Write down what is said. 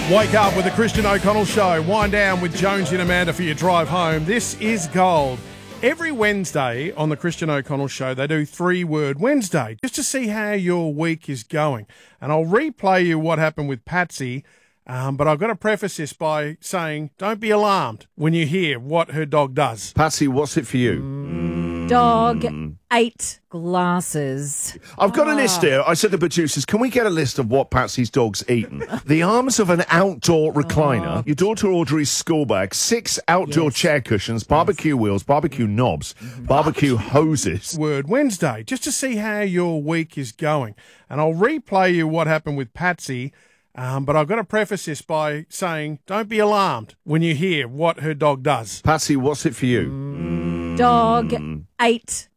Wake up with the Christian O'Connell Show. Wind down with Jonesy and Amanda for your drive home. This is gold. Every Wednesday on the Christian O'Connell Show, they do 3-Word Wednesday, just to see how your week is going. And I'll replay you what happened with Patsy, but I've got to preface this by saying, don't be alarmed when you hear what her dog does. Patsy, what's it for you? Dog ate glasses. I've got a list here. I said to the producers, can we get a list of what Patsy's dog's eaten? The arms of an outdoor recliner, your daughter Audrey's school bag, 6 outdoor chair cushions, barbecue wheels, barbecue knobs, barbecue hoses. Word Wednesday, just to see how your week is going. And I'll replay you what happened with Patsy, but I've got to preface this by saying, don't be alarmed when you hear what her dog does. Patsy, what's it for you? Dog ate